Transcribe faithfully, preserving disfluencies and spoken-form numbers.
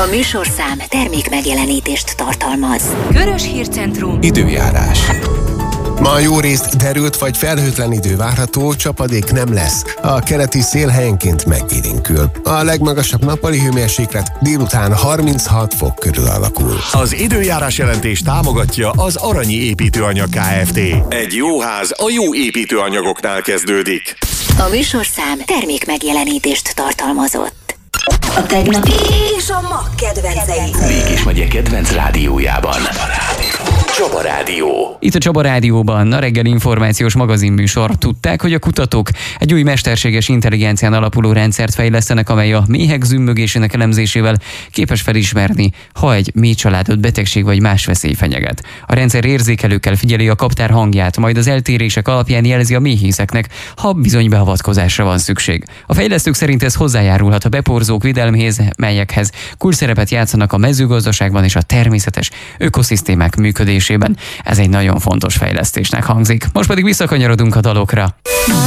A műsorszám termék megjelenítést tartalmaz. Körös Hírcentrum. Időjárás. Ma jó részt derült vagy felhőtlen idő várható, csapadék nem lesz. A keleti szél helyenként megélénkül. A legmagasabb nappali hőmérséklet délután harminchat fok körül alakul. Az időjárás jelentés támogatja az Aranyi Építőanyag Kft. Egy jó ház a jó építőanyagoknál kezdődik. A műsorszám termék megjelenítést tartalmazott. A tegnapi és a ma kedvencei. Békés megye kedvenc rádiójában. Csaba Rádió. Itt a Csaba Rádióban a reggeli információs magazinműsor. Tudták, hogy a kutatók egy új mesterséges intelligencián alapuló rendszert fejlesztenek, amely a méhek zümmögésének elemzésével képes felismerni, ha egy méhcsaládot betegség vagy más veszély fenyeget. A rendszer érzékelőkkel figyeli a kaptár hangját, majd az eltérések alapján jelzi a méhészeknek, ha bizony beavatkozásra van szükség. A fejlesztők szerint ez hozzájárulhat a beporzók védelméhez, melyekhez kulcsszerepet játszanak a mezőgazdaságban és a természetes ökoszisztémák működésében. Ez egy nagyon fontos fejlesztésnek hangzik. Most pedig visszakanyarodunk a dalokra.